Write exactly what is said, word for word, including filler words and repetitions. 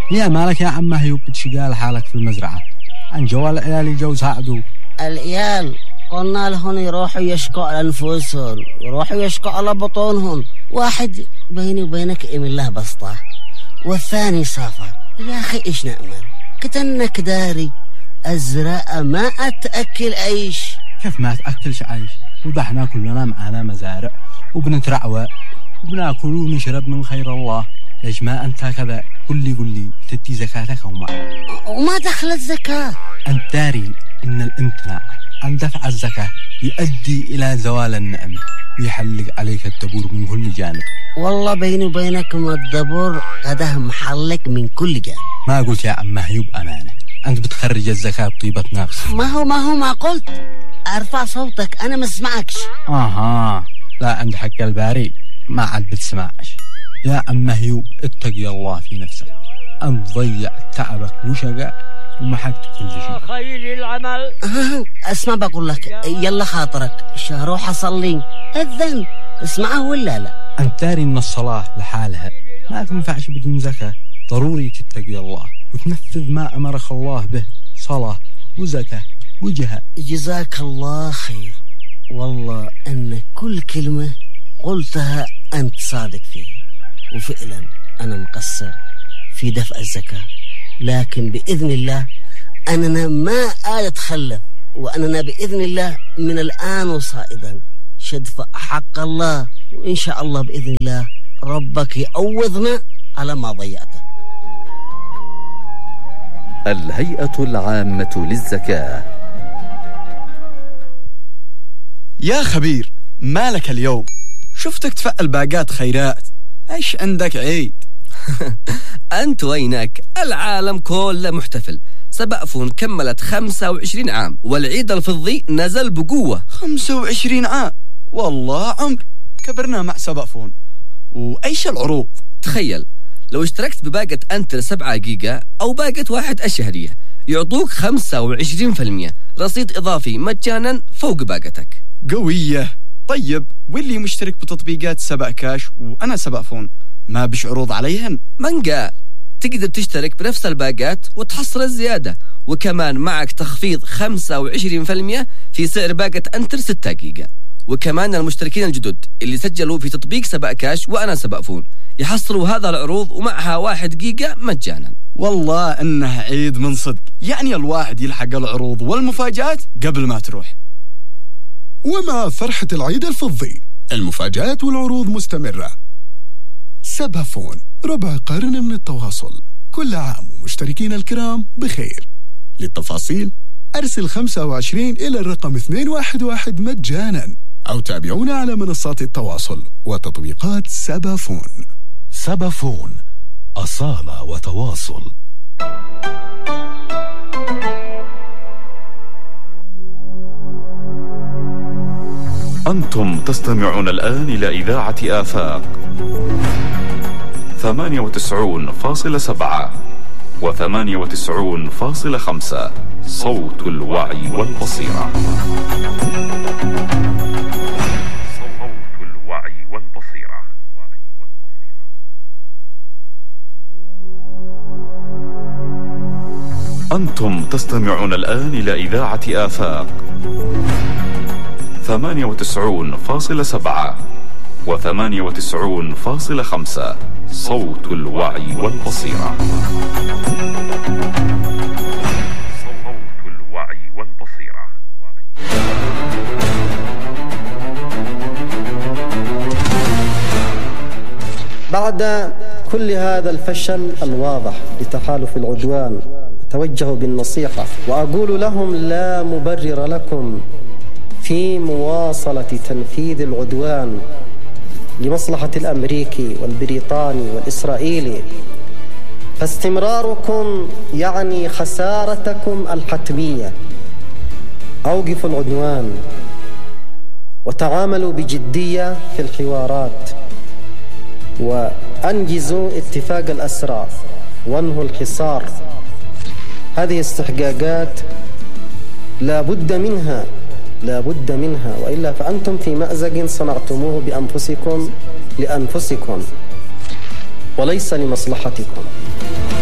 يا مالك يا عم هيوب بتشقال حالك في المزرعة؟ عن جوال العيال جو ساعدوا. العيال قلنا لهم يروحوا يشكوا على أنفسهم، يروحوا يشكوا على بطونهم. واحد بيني وبينك إيم الله بسطة، والثاني سافر. يا أخي إيش نأمل؟ كتنك داري الزراعة ما أتأكل عيش. كيف ما تأكلش عيش؟ وضحنا كلنا معانا مزارع وبنترعوى وبناكل ونشرب من خير الله. ليش ما أنت كذا؟ قل لي قل لي تدي زكاتك وما وما دخلت زكاة؟ أنت داري إن الامتناع عن دفع الزكاة يؤدي إلى زوال النعمة ويحلق عليك الدبور من كل جانب. والله بيني وبينك ما الدبور هذا محلق من كل جانب. ما قلت يا عم هيوب أمانة، أنت بتخرج الزكاة بطيبة نفس. ما هو ما هو ما قلت أرفع صوتك أنا ما اسمعكش. آها لا عند حق الباري ما عاد بتسمعش. يا عم هيوب اتقي الله في نفسك، أنت ضيع تعبك وشقاء ومحقت كل شيء. خير العمل. اسمع بقول لك يلا خاطرك روح أصلي الذنب اسمعه ولا لا؟ أنت داري إن الصلاة لحالها ما تنفعش بدون زكاة. ضروري تتقي الله وتنفذ ما أمرك الله به، صلاة وزكاة وجهاد. جزاك الله خير، والله أن كل كلمة قلتها أنت صادق فيها، وفعلا أنا مقصر في دفع الزكاة، لكن بإذن الله أننا ما أتخلف، وأننا بإذن الله من الآن وصائدا شدفع حق الله، وإن شاء الله بإذن الله ربك يعوضنا على ما ضيعته. الهيئة العامة للزكاة. يا خبير مالك اليوم؟ شفتك تفعل باقات خيرات، ايش عندك عيد؟ أنت وينك؟ العالم كله محتفل. سبأفون كملت خمسة وعشرين عام والعيد الفضي نزل بقوة. خمسة وعشرين عام؟ والله عمر كبرنا مع سبأفون. وأيش العروض؟ تخيل لو اشتركت بباقة أنتر سبعة جيجا أو باقة واحد الشهرية يعطوك خمسة وعشرين بالمئة رصيد إضافي مجانا فوق باقتك. قوية. طيب واللي مشترك بتطبيقات سبأ كاش وأنا سبأفون ما بش عروض عليهن؟ من قال؟ تقدر تشترك بنفس الباقات وتحصل الزيادة، وكمان معك تخفيض خمسة وعشرين بالمئة في سعر باقة أنتر ستة جيجا. وكمان المشتركين الجدد اللي سجلوا في تطبيق سبأ كاش وأنا سبأفون يحصلوا هذا العروض ومعها واحد جيجا مجانا. والله إنه عيد من صدق، يعني الواحد يلحق العروض والمفاجآت قبل ما تروح. ومع فرحة العيد الفضي المفاجآت والعروض مستمرة. سبأفون ربع قرن من التواصل، كل عام ومشتركين الكرام بخير. للتفاصيل أرسل خمسة وعشرين إلى الرقم اثنين واحد واحد مجانا، أو تابعونا على منصات التواصل وتطبيقات سبأفون. سبأفون، أصالة وتواصل. أنتم تستمعون الآن إلى إذاعة آفاق ثمانية وتسعون فاصلة سبعة وثمانية وتسعون فاصلة خمسة، صوت الوعي والبصيرة. صوت الوعي والبصيرة. أنتم تستمعون الآن إلى إذاعة آفاق ثمانية وتسعون فاصلة سبعة وثمانية وتسعون فاصلة خمسة، صوت الوعي والبصيرة. صوت الوعي والبصيرة. بعد كل هذا الفشل الواضح لتحالف العدوان أتوجه بالنصيحة وأقول لهم لا مبرر لكم في مواصلة تنفيذ العدوان لمصلحة الأمريكي والبريطاني والإسرائيلي، فاستمراركم يعني خسارتكم الحتمية. أوقفوا العدوان وتعاملوا بجدية في الحوارات، وأنجزوا اتفاق الأسرى وانهوا الحصار. هذه استحقاقات لا بد منها لا بد منها، وإلا فأنتم في مأزق صنعتموه بأنفسكم لأنفسكم وليس لمصلحتكم.